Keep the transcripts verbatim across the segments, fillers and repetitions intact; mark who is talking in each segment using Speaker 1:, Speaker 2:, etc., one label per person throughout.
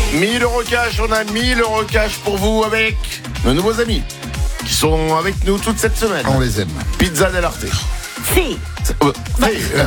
Speaker 1: mille euros cash, on a mille euros cash pour vous avec nos nouveaux amis qui sont avec nous toute cette semaine.
Speaker 2: On les aime.
Speaker 1: Pizza del Arte.
Speaker 3: Si.
Speaker 1: Euh, hey, euh,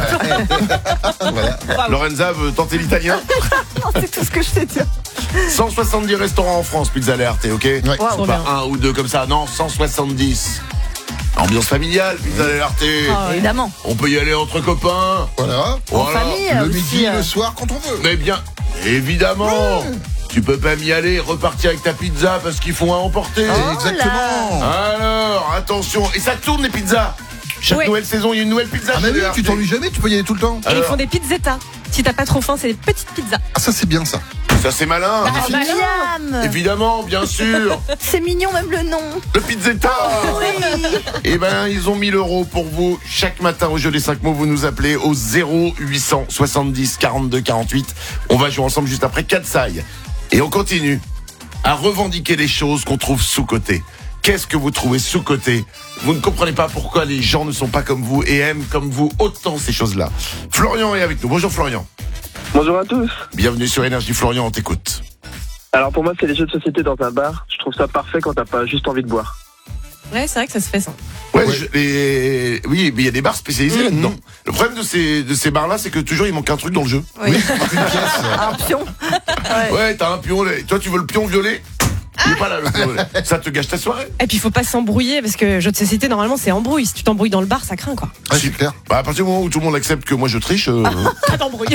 Speaker 1: voilà. Lorenza veut tenter l'italien.
Speaker 3: Non, c'est tout ce que je sais dire.
Speaker 1: cent soixante-dix restaurants en France, Pizza del Arte, ok?
Speaker 2: Ouais.
Speaker 3: Wow.
Speaker 1: Pas un ou deux comme ça, non, cent soixante-dix. Ambiance familiale, Pizza del Arte.
Speaker 3: Oh, évidemment.
Speaker 1: On peut y aller entre copains.
Speaker 2: Voilà.
Speaker 3: En
Speaker 1: Voilà.
Speaker 3: famille
Speaker 2: Le
Speaker 3: aussi,
Speaker 2: midi,
Speaker 3: euh,
Speaker 2: le soir, quand on veut.
Speaker 1: Mais bien, évidemment. Tu peux pas y aller, repartir avec ta pizza parce qu'ils font à emporter.
Speaker 3: Oh
Speaker 2: Exactement.
Speaker 1: Alors, attention. Et ça tourne les pizzas. Chaque
Speaker 4: Ouais.
Speaker 1: nouvelle saison, il y a une nouvelle pizza.
Speaker 2: Ah, mais
Speaker 1: chez
Speaker 2: oui,
Speaker 1: Del Arte.
Speaker 2: tu t'ennuies jamais, tu peux y aller tout le temps.
Speaker 4: Et ils
Speaker 1: Alors,
Speaker 4: font des pizzettas. Si t'as pas trop faim, c'est des petites pizzas.
Speaker 2: Ah, ça, c'est bien ça.
Speaker 1: ça c'est malin.
Speaker 4: Ah, malin.
Speaker 3: Miam.
Speaker 1: Évidemment, bien sûr.
Speaker 3: C'est mignon même le nom.
Speaker 1: Le pizzetta.
Speaker 3: Oui.
Speaker 1: Eh ben, ils ont mille euros pour vous. Chaque matin au jeu des cinq mots, vous nous appelez au zéro huit cent soixante-dix quarante-deux quarante-huit. On va jouer ensemble juste après Katsai. Et on continue à revendiquer les choses qu'on trouve sous-cotées. Qu'est-ce que vous trouvez sous-coté? Vous ne comprenez pas pourquoi les gens ne sont pas comme vous et aiment comme vous autant ces choses-là. Florian est avec nous. Bonjour Florian.
Speaker 5: Bonjour à tous.
Speaker 1: Bienvenue sur Énergie. Florian, on t'écoute.
Speaker 5: Alors pour moi, c'est les jeux de société dans un bar. Je trouve ça parfait quand t'as pas juste envie de boire.
Speaker 4: Ouais, c'est vrai que ça se fait ça.
Speaker 1: Ouais,
Speaker 2: Ouais.
Speaker 1: je- les- oui, mais il y a des bars spécialisés
Speaker 4: Mmh.
Speaker 1: là-dedans. Le problème de ces, de ces bars-là, c'est que toujours il manque un truc dans le jeu.
Speaker 3: Oui.
Speaker 2: Une pièce.
Speaker 3: Un pion. Ouais.
Speaker 1: Ouais, t'as un pion. là. Toi, tu veux le pion violet? Il est pas là, le pion violet. Ça te gâche ta soirée.
Speaker 4: Et puis il faut pas s'embrouiller parce que jeu de société normalement c'est embrouille. Si tu t'embrouilles dans le bar, ça craint quoi.
Speaker 2: Ouais, c'est clair.
Speaker 1: Bah, à partir du moment où tout le monde accepte que moi je triche, euh,
Speaker 4: Pas d'embrouille.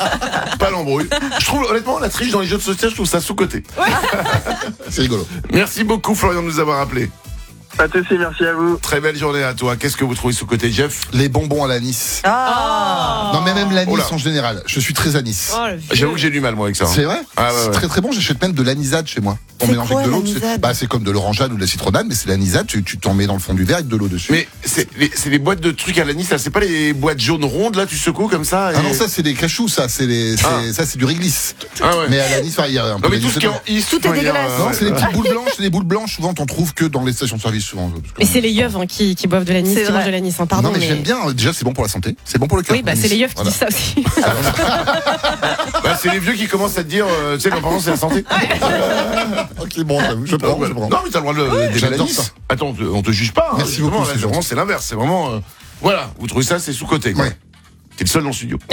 Speaker 1: pas l'embrouille. Je trouve honnêtement la triche dans les jeux de société, je trouve ça sous-coté.
Speaker 2: C'est rigolo.
Speaker 1: Merci beaucoup Florian de nous avoir appelé.
Speaker 5: Pas de soucis, merci à vous.
Speaker 1: Très belle journée à toi. Qu'est-ce que vous trouvez sous-coté, Jeff?
Speaker 2: Les bonbons à l'anis.
Speaker 3: Ah.
Speaker 2: Non, mais même l'anis
Speaker 1: Oh là.
Speaker 2: en général. Je suis très anis.
Speaker 4: Oh, le vieux.
Speaker 1: J'avoue que j'ai du mal moi avec ça. hein.
Speaker 2: C'est vrai
Speaker 1: Ah, ouais,
Speaker 2: C'est
Speaker 1: ouais.
Speaker 2: très très bon. J'achète même de l'anisade chez moi. On
Speaker 3: C'est
Speaker 2: mélange
Speaker 3: quoi,
Speaker 2: avec de l'eau.
Speaker 3: l'anisade
Speaker 2: C'est bah, c'est comme de l'orangeade ou de la citronnade, mais c'est l'anisade. Tu tu t'en mets dans le fond du verre avec de l'eau dessus.
Speaker 1: Mais c'est les, c'est les boîtes de trucs à l'anis, ça c'est pas les boîtes jaunes rondes là, tu secoues comme ça. Et...
Speaker 2: Ah non, ça c'est des cachous, ça c'est les, c'est-
Speaker 1: Ah.
Speaker 2: ça c'est du réglisse.
Speaker 1: Ah ouais.
Speaker 2: Mais à l'anis, il y a un peu
Speaker 1: Non mais tout
Speaker 2: d'anis
Speaker 1: ce qui est
Speaker 2: dedans.
Speaker 1: en is,
Speaker 3: Tout est
Speaker 1: faut dire,
Speaker 3: dégueulasse.
Speaker 1: euh,
Speaker 2: Non,
Speaker 1: ouais.
Speaker 2: c'est des petites boules blanches. C'est des boules blanches. Souvent, t'en trouves que dans les stations de service, souvent. parce que-
Speaker 4: Mais c'est les yeux hein, qui, qui boivent de l'anis,
Speaker 3: C'est
Speaker 4: qui mangent
Speaker 3: vrai.
Speaker 4: de l'anis. Hein, pardon.
Speaker 2: non, mais, j'aime bien. Déjà, c'est bon pour la santé. C'est bon pour le cœur.
Speaker 4: Oui, bah c'est les yeux qui
Speaker 2: Voilà.
Speaker 4: disent ça aussi.
Speaker 1: Bah, c'est les vieux qui commencent à te dire, euh, tu sais, l'important c'est la santé.
Speaker 2: Ok, bon, j'avoue, je prends, je prends.
Speaker 1: Non mais t'as le droit de le d'aimer
Speaker 2: j'adore
Speaker 1: l'anis.
Speaker 2: ça.
Speaker 1: Attends, on te, on te juge pas. hein,
Speaker 2: Merci
Speaker 1: justement,
Speaker 2: beaucoup,
Speaker 1: là,
Speaker 2: c'est
Speaker 1: c'est vraiment
Speaker 2: gentil.
Speaker 1: c'est l'inverse. C'est vraiment, euh, voilà, vous trouvez ça, c'est sous côté. Quoi.
Speaker 2: Ouais.
Speaker 1: T'es le seul dans le studio.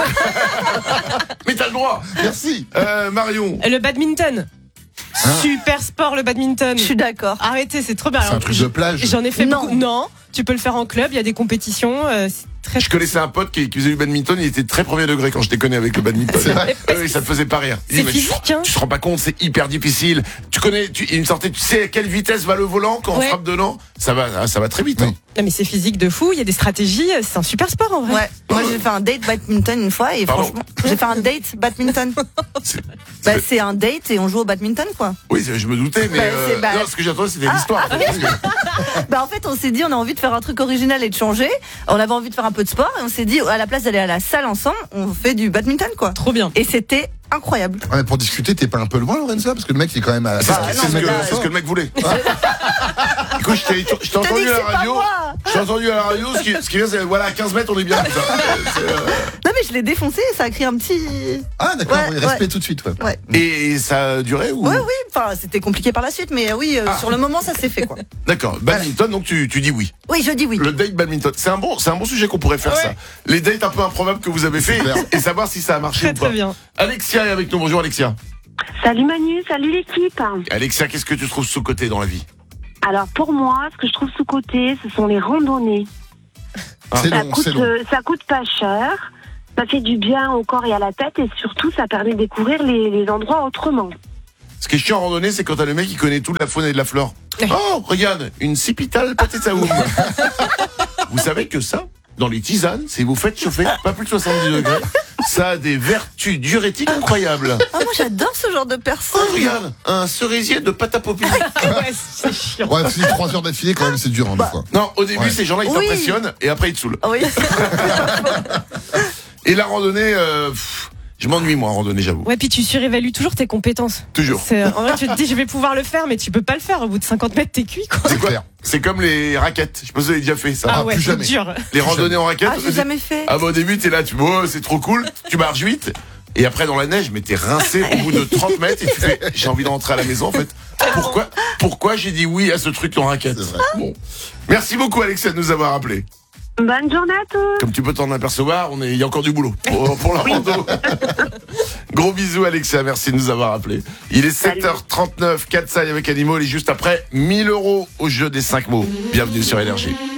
Speaker 1: Mais t'as le droit.
Speaker 2: Merci.
Speaker 1: Euh, Marion.
Speaker 4: Le badminton. Super sport le badminton.
Speaker 3: Je suis d'accord.
Speaker 4: Arrêtez, c'est trop bien.
Speaker 2: C'est un
Speaker 4: Alors,
Speaker 2: truc de plage.
Speaker 4: J'en ai fait
Speaker 3: Non.
Speaker 4: beaucoup. Non, tu peux le faire en club, il y a des compétitions. euh, c'est très.
Speaker 1: Je connaissais un pote qui, qui faisait du badminton, il était très premier degré quand je déconnais avec le badminton.
Speaker 2: C'est vrai.
Speaker 1: Ah oui, ça te faisait pas rire. Il dit,
Speaker 4: C'est
Speaker 1: mais tu-
Speaker 4: physique, hein.
Speaker 1: Tu te rends pas compte, c'est hyper difficile. Tu connais, tu, il me sortait, tu sais à quelle vitesse va le volant quand on
Speaker 4: Ouais.
Speaker 1: frappe dedans? Ça va, ah, ça va très vite. hein.
Speaker 2: Oui.
Speaker 4: Non, mais c'est physique de fou, il y a des stratégies, euh, c'est un super sport en vrai.
Speaker 3: Ouais. Moi j'ai fait un date badminton une fois et
Speaker 1: Pardon
Speaker 3: franchement j'ai fait un date badminton.
Speaker 1: C'est-
Speaker 3: Bah
Speaker 1: c'est-
Speaker 3: c'est un date et on joue au badminton quoi.
Speaker 1: Oui, c'est- je me doutais, mais
Speaker 3: Bah,
Speaker 1: euh,
Speaker 3: c'est- bah-
Speaker 1: non, ce que j'attendais, c'était l'histoire. en fait, parce que-
Speaker 3: Bah en fait on s'est dit on a envie de faire un truc original et de changer. On avait envie de faire un peu de sport et on s'est dit à la place d'aller à la salle ensemble, on fait du badminton quoi.
Speaker 4: Trop bien.
Speaker 3: Et c'était incroyable.
Speaker 2: Ouais, mais pour discuter, t'es pas un peu loin, Lorenza? Parce que le mec, il est quand même à.
Speaker 1: C'est ce
Speaker 3: Ah,
Speaker 1: que-
Speaker 3: non,
Speaker 1: c'est ce
Speaker 3: mais
Speaker 1: que
Speaker 3: là,
Speaker 1: c'est ce que le mec voulait.
Speaker 3: Ah.
Speaker 1: Écoute, je t'ai je t'ai
Speaker 3: Je t'ai
Speaker 1: entendu
Speaker 3: dit que
Speaker 1: à
Speaker 3: c'est
Speaker 1: la
Speaker 3: pas
Speaker 1: radio.
Speaker 3: moi.
Speaker 1: Je t'ai entendu à la radio. Ce qui, ce qui vient, c'est voilà, à quinze mètres, on est bien. Putain. C'est, euh,
Speaker 3: Non mais je l'ai défoncé, ça a créé un petit.
Speaker 2: Ah, d'accord,
Speaker 3: Ouais,
Speaker 2: oui, respect
Speaker 3: ouais.
Speaker 2: tout de suite, ouais.
Speaker 3: Ouais.
Speaker 1: Et ça a duré ou
Speaker 3: Ouais oui, enfin c'était compliqué par la suite mais oui euh,
Speaker 1: Ah.
Speaker 3: sur le moment ça s'est fait quoi.
Speaker 1: D'accord. Badminton, donc tu, tu dis oui.
Speaker 3: Oui je dis oui.
Speaker 1: Le date badminton, c'est un bon, c'est un bon sujet qu'on pourrait faire
Speaker 4: Ouais.
Speaker 1: ça. Les dates un peu improbables que vous avez fait
Speaker 2: Super.
Speaker 1: et savoir si ça a marché
Speaker 4: Très
Speaker 1: ou pas.
Speaker 4: très bien.
Speaker 1: Alexia est avec nous. Bonjour Alexia.
Speaker 6: Salut Manu, salut l'équipe.
Speaker 1: Alexia, qu'est-ce que tu trouves sous-côté dans la vie?
Speaker 6: Alors pour moi, ce que je trouve sous-côté, ce sont les randonnées.
Speaker 2: C'est
Speaker 6: Ça
Speaker 2: long,
Speaker 6: coûte,
Speaker 2: c'est long.
Speaker 6: euh, ça coûte pas cher, ça fait du bien au corps et à la tête et surtout ça permet de découvrir les, les endroits autrement.
Speaker 1: Ce qui est chiant en randonnée, c'est quand t'as le mec qui connaît toute la faune et de la flore. Oh, regarde, une cipital patetaoum. Vous savez que ça, dans les tisanes, si vous faites chauffer pas plus de soixante-dix degrés, ça a des vertus diurétiques incroyables.
Speaker 3: Ah moi j'adore ce genre de personne.
Speaker 1: Oh, regarde, un cerisier de pâte à popper.
Speaker 4: Ouais, c'est chiant.
Speaker 2: Ouais, c'est trois heures d'affilée, quand même, c'est dur, hein, des fois.
Speaker 1: Non, au début,
Speaker 2: Ouais.
Speaker 1: ces gens-là, ils
Speaker 3: Oui.
Speaker 1: t'impressionnent et après, ils te saoulent.
Speaker 3: Oui.
Speaker 1: Et la randonnée, euh, pff, je m'ennuie, moi, en randonnée, j'avoue.
Speaker 4: Ouais, puis tu surévalues toujours tes compétences.
Speaker 1: Toujours.
Speaker 4: C'est- En vrai, tu te dis, je vais pouvoir le faire, mais tu peux pas le faire. Au bout de cinquante mètres, t'es cuit, quoi.
Speaker 1: C'est quoi?
Speaker 2: clair.
Speaker 1: C'est comme les raquettes. Je sais pas si vous avez déjà fait ça.
Speaker 4: Ah ouais,
Speaker 2: plus
Speaker 4: c'est
Speaker 2: jamais.
Speaker 4: dur.
Speaker 1: Les randonnées en raquettes.
Speaker 3: Ah j'ai jamais fait.
Speaker 1: Ah bah au début t'es là, tu oh, c'est trop cool, tu marches vite, Et après, dans la neige, mais t'es rincé au bout de trente mètres et tu fais, j'ai envie de rentrer à la maison, en fait. Pourquoi, pourquoi j'ai dit oui à ce truc en raquette? Bon. Merci beaucoup, Alexia, de nous avoir appelé.
Speaker 6: Bonne journée à tous.
Speaker 1: Comme tu peux t'en apercevoir, on est, il y a encore du boulot pour, pour la rando. Gros bisous, Alexia, merci de nous avoir appelé. Il est sept heures trente-neuf, Katsai avec Animaux, et juste après, mille euros au jeu des cinq mots. Bienvenue sur Énergie.